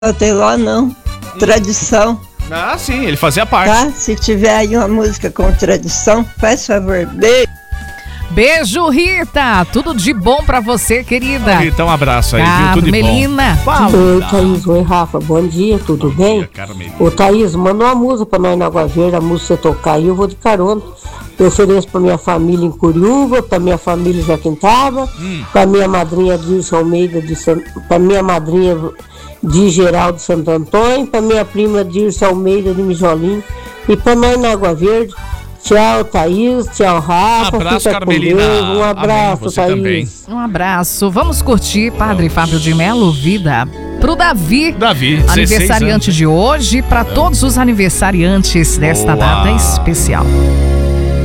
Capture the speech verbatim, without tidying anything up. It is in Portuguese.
Teló não. Tradição. Ah, sim, ele fazia parte. Tá? Se tiver aí uma música com tradição, faz favor. Beijo. Beijo, Rita. Tudo de bom pra você, querida. Rita, um abraço aí, viu? Tudo de Carmelina. bom. Fala. Oi, Thaís. Oi, Rafa. Bom dia, tudo Bom bem? dia, Carmelina. Ô, Thaís, manda uma música pra nós na Água Verde, a música você tocar aí, eu vou de carona. Eu ofereço pra minha família em Curiúva, pra minha família em Jaquintaba, Hum. pra minha madrinha Dirce Almeida, de San... pra minha madrinha de Geraldo de Santo Antônio, pra minha prima Dirce Almeida de Mijolinho e pra nós na Água Verde. Tchau, Thaís. Tchau, Rafa. Um abraço, Fica com Carmelina. Deus. Um abraço, Amém, você Thaís. também. Um abraço. Vamos curtir Padre Fábio de Melo, vida pro Davi. Davi, dezesseis Aniversariante anos. de hoje, para todos os aniversariantes desta Boa. data especial.